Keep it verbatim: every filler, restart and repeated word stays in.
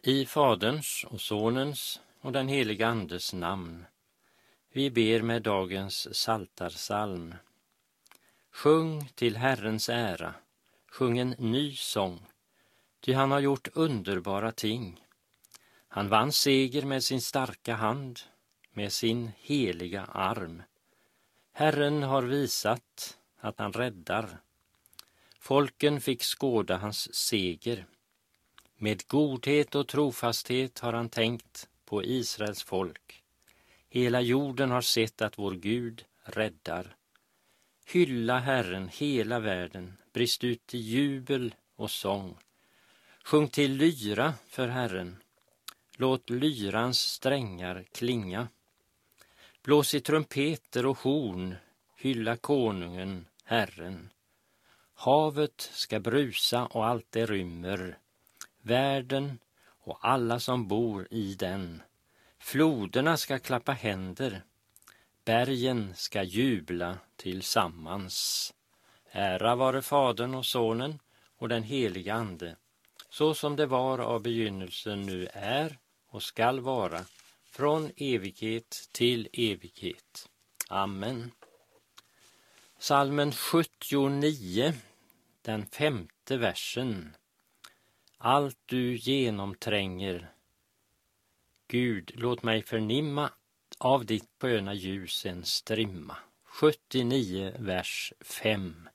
I Faderns och Sonens och den heliga Andes namn. Vi ber med dagens psaltarpsalm. Sjung till Herrens ära, sjung en ny sång, ty han har gjort underbara ting. Han vann seger med sin starka hand, med sin heliga arm. Herren har visat att han räddar. Folken fick skåda hans seger. Med godhet och trofasthet har han tänkt på Israels folk. Hela jorden har sett att vår Gud räddar. Hylla Herren hela världen, brist ut i jubel och sång. Sjung till lyra för Herren, låt lyrans strängar klinga. Blås i trumpeter och horn, hylla konungen, Herren. Havet ska brusa och allt det rymmer, världen och alla som bor i den. Floderna ska klappa händer, bergen ska jubla tillsammans. Ära vare Fadern och Sonen och den heliga Ande, så som det var av begynnelsen, nu är och skall vara, från evighet till evighet. Amen. Psalmen sjuttionio, den femte versen. Allt du genomtränger, Gud, låt mig förnimma av ditt sköna ljus en strimma. sjuttionio, vers fem.